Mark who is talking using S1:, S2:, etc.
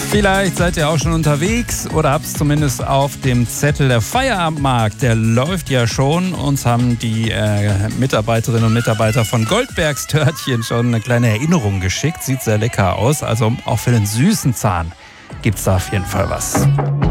S1: Vielleicht seid ihr auch schon unterwegs oder habt es zumindest auf dem Zettel. Der Feierabendmarkt, der läuft ja schon. Uns haben die Mitarbeiterinnen und Mitarbeiter von Goldbergs Törtchen schon eine kleine Erinnerung geschickt. Sieht sehr lecker aus. Also auch für den süßen Zahn gibt es da auf jeden Fall was.